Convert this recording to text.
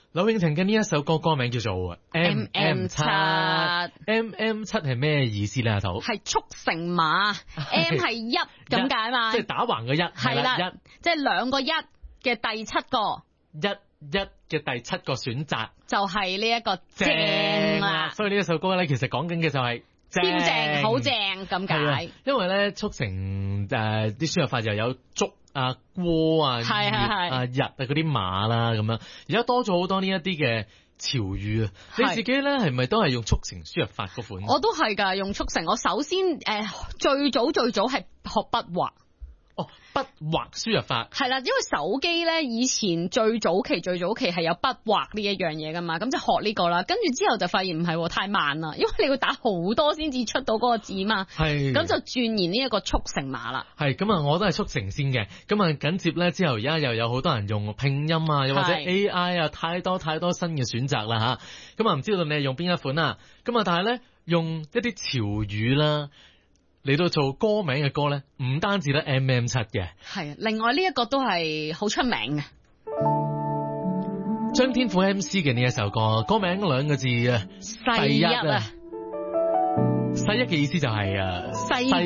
柳永婷嘅呢一首歌歌名叫做 MM7。MM7 係咩意思咧？阿土係速成碼，M 係一咁解嘛？ 即係打橫嘅一， 係啦，一即係兩個一嘅第七個， 一嘅第七個選擇就係呢一個正啦。 所以呢一首歌咧，其實講緊嘅就係超正，好正咁解。 因為咧速成啲輸入法又有足啊、鍋啊、月啊、日啊嗰啲碼啦咁樣，而家多咗好多呢一啲嘅潮語啊。你自己咧係咪都係用速成輸入法嗰款？ 我都係㗎，用速成。我首先最早係學筆畫。 哦，筆畫輸入法係啦，因為手機咧以前最早期係有筆畫呢一樣嘢噶嘛，咁就學呢個啦。跟住之後就發現唔係太慢啦，因為你要打好多先至出到嗰個字嘛。係，咁就鑽研呢一個速成碼啦。 係，咁啊我都係速成先嘅。咁啊緊接咧之後，而家又有好多人用拼音啊，又或者 AI 啊，太多新嘅選擇啦吓。咁啊唔知道你係用邊一款啊？咁啊但係咧用一啲潮語啦。嚟到做歌名嘅歌咧，唔單止得 MM7 嘅， 係另外呢一個都係好出名嘅。 張天賦 MC 嘅呢一首歌，歌名兩個字啊， 世一啊， 世一嘅意思就係世